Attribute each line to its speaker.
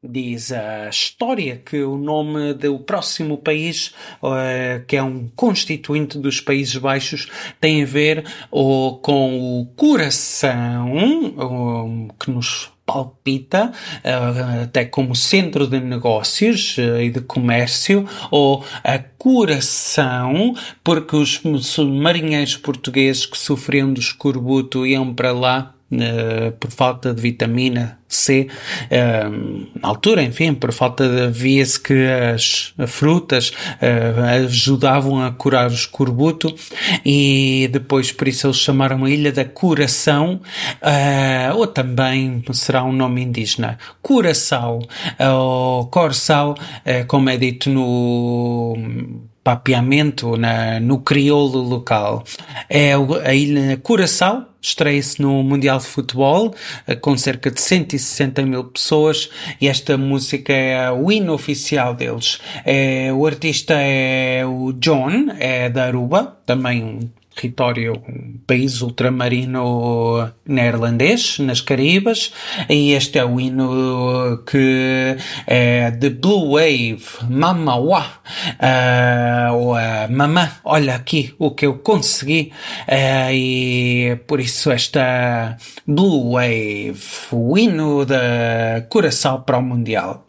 Speaker 1: diz a história que o nome do próximo país, que é um constituinte dos Países Baixos, tem a ver com o coração, que nos palpita, até como centro de negócios e de comércio, ou a coração, porque os marinheiros portugueses que sofriam do escorbuto iam para lá por falta de vitamina C, na altura, enfim, por falta de, via-se que as frutas ajudavam a curar o escorbuto, e depois por isso eles chamaram a Ilha da Curação, ou também será um nome indígena, Curaçao, ou Corçao, como é dito no papeamento, no crioulo local. É a Ilha Curaçao, estreia-se no Mundial de Futebol, com cerca de 160 mil pessoas, e esta música é o hino oficial deles. O artista é o John, é da Aruba, também um país ultramarino neerlandês, nas Caraíbas, e este é o hino que é de Blue Wave, Mama Wa, ou Mamã, olha aqui o que eu consegui, e por isso esta Blue Wave, o hino da Curaçao para o Mundial.